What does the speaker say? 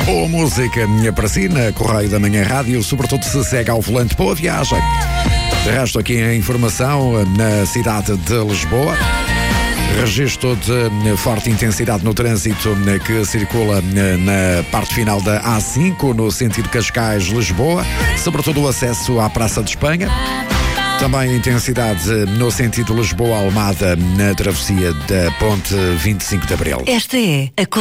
Boa música para si na Correio da Manhã Rádio, sobretudo se segue ao volante. Boa viagem. De resto, aqui a informação na cidade de Lisboa. Registro de forte intensidade no trânsito que circula na parte final da A5, no sentido Cascais-Lisboa, sobretudo o acesso à Praça de Espanha. Também intensidade no sentido Lisboa-Almada, na travessia da Ponte 25 de Abril. Esta é a